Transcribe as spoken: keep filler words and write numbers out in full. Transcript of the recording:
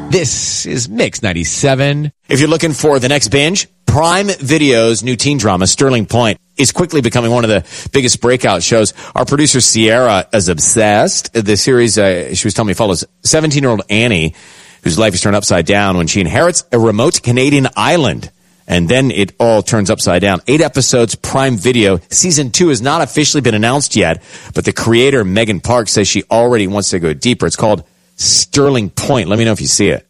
This is Mix ninety-seven. If you're looking for the next binge, Prime Video's new teen drama, Sterling Point, is quickly becoming one of the biggest breakout shows. Our producer, Sierra, is obsessed. The series, uh, she was telling me, follows seventeen-year-old Annie, whose life is turned upside down when she inherits a remote Canadian island. And then it all turns upside down. Eight episodes, Prime Video. Season two has not officially been announced yet, but the creator, Megan Park, says she already wants to go deeper. It's called Sterling Point. Let me know if you see it.